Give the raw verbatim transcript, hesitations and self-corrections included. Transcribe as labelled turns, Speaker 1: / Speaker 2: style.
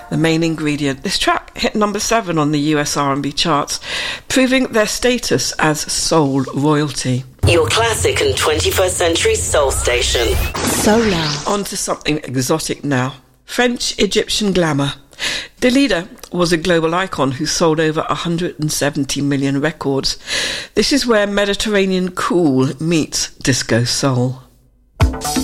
Speaker 1: the main ingredient. This track hit number seven on the U S R and B charts, proving their status as soul royalty.
Speaker 2: Your classic and twenty-first century soul station.
Speaker 1: Solar. On to something exotic now. French Egyptian glamour. Dalida was a global icon who sold over one hundred seventy million records. This is where Mediterranean cool meets disco soul.